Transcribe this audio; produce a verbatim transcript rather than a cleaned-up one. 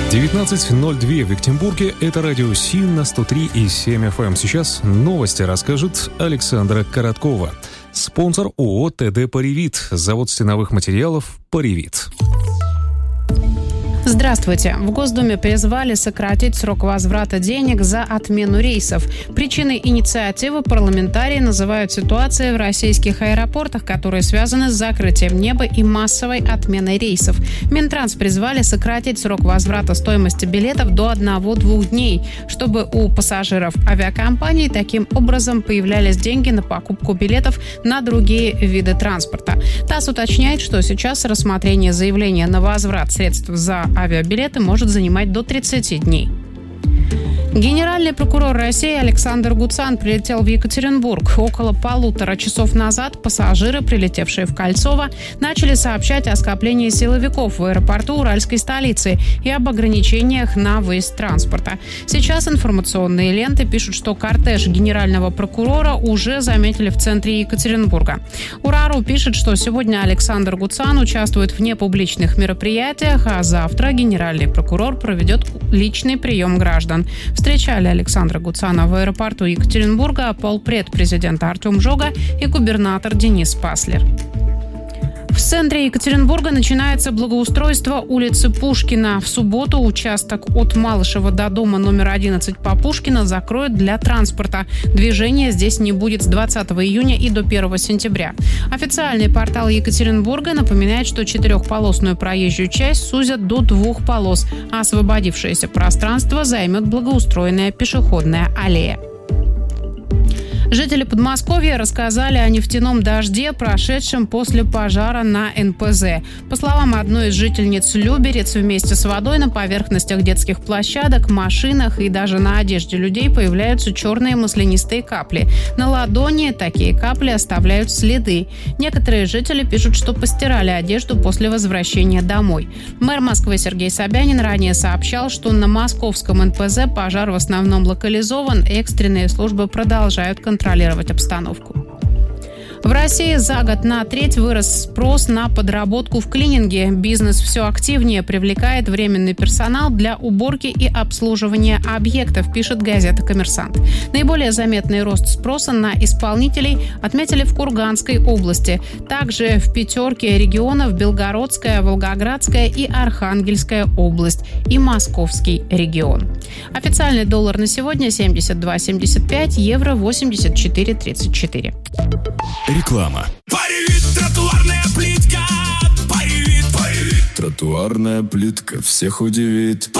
девятнадцать ноль два в Екатеринбурге. Это радио СИН на сто три и семь эф эм. Сейчас новости расскажет Александра Короткова. Спонсор ООО ТД «Паривит». Завод стеновых материалов «Паривит». Здравствуйте. В Госдуме призвали сократить срок возврата денег за отмену рейсов. Причиной инициативы парламентарии называют ситуации в российских аэропортах, которые связаны с закрытием неба и массовой отменой рейсов. Минтранс призвали сократить срок возврата стоимости билетов до одного-двух дней, чтобы у пассажиров авиакомпаний таким образом появлялись деньги на покупку билетов на другие виды транспорта. ТАСС уточняет, что сейчас рассмотрение заявления на возврат средств за авиабилеты может занимать до тридцати дней. Генеральный прокурор России Александр Гуцан прилетел в Екатеринбург. Около полутора часов назад пассажиры, прилетевшие в Кольцово, начали сообщать о скоплении силовиков в аэропорту уральской столицы и об ограничениях на выезд транспорта. Сейчас информационные ленты пишут, что кортеж генерального прокурора уже заметили в центре Екатеринбурга. Урару пишет, что сегодня Александр Гуцан участвует в непубличных мероприятиях, а завтра генеральный прокурор проведет личный прием граждан. Встречали Александра Гуцана в аэропорту Екатеринбурга полпред президента Артем Жога и губернатор Денис Паслер. В центре Екатеринбурга начинается благоустройство улицы Пушкина. В субботу участок от Малышева до дома номер одиннадцать по Пушкина закроют для транспорта. Движения здесь не будет с двадцатого июня и до первого сентября. Официальный портал Екатеринбурга напоминает, что четырехполосную проезжую часть сузят до двух полос, а освободившееся пространство займет благоустроенная пешеходная аллея. Жители Подмосковья рассказали о нефтяном дожде, прошедшем после пожара на эн пэ зэ. По словам одной из жительниц Люберец, вместе с водой на поверхностях детских площадок, машинах и даже на одежде людей появляются черные маслянистые капли. На ладони такие капли оставляют следы. Некоторые жители пишут, что постирали одежду после возвращения домой. Мэр Москвы Сергей Собянин ранее сообщал, что на московском эн пэ зэ пожар в основном локализован, экстренные службы продолжают контролировать контролировать обстановку. В России за год на треть вырос спрос на подработку в клининге. Бизнес все активнее привлекает временный персонал для уборки и обслуживания объектов, пишет газета «Коммерсант». Наиболее заметный рост спроса на исполнителей отметили в Курганской области. Также в пятерке регионов Белгородская, Волгоградская и Архангельская область и Московский регион. Официальный доллар на сегодня семьдесят два семьдесят пять, евро восемьдесят четыре тридцать четыре. Реклама. Паривит, тротуарная плитка. Паривит, паривит. Тротуарная плитка всех удивит.